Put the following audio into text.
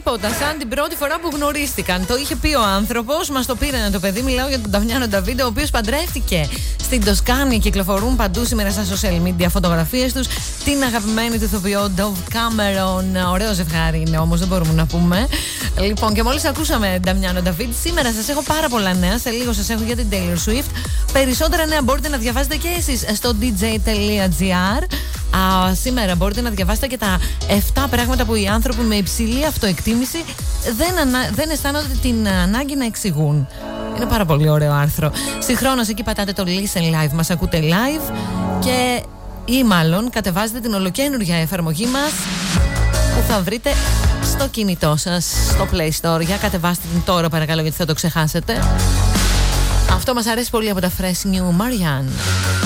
τίποτα, σαν την πρώτη φορά που γνωρίστηκαν. Το είχε πει ο άνθρωπος, μας το πήρανε το παιδί. Μιλάω για τον Νταμιάνο Νταβίντε, ο οποίος παντρεύτηκε στην Τοσκάνη. Κυκλοφορούν παντού σήμερα στα social media φωτογραφίες τους. Την αγαπημένη του ηθοποιό Dove Cameron. Ωραίο ζευγάρι είναι όμως, δεν μπορούμε να πούμε. Λοιπόν, και μόλις ακούσαμε Νταμιάνο Νταβίντε, σήμερα σας έχω πάρα πολλά νέα. Σε λίγο σας έχω για την Taylor Swift. Περισσότερα νέα μπορείτε να διαβάσετε και εσείς στο dj.gr. Σήμερα μπορείτε να διαβάσετε και τα 7 πράγματα που οι άνθρωποι με υψηλή αυτοεκτίμηση δεν αισθάνονται την ανάγκη να εξηγούν. Είναι πάρα πολύ ωραίο άρθρο. Συγχρόνως εκεί πατάτε το Listen Live, μας ακούτε live ή μάλλον κατεβάζετε την ολοκαίνουργια εφαρμογή μας που θα βρείτε στο κινητό σας, στο Play Store. Για κατεβάστε την τώρα παρακαλώ, γιατί θα το ξεχάσετε. Αυτό μας αρέσει πολύ από τα Fresh New Marianne.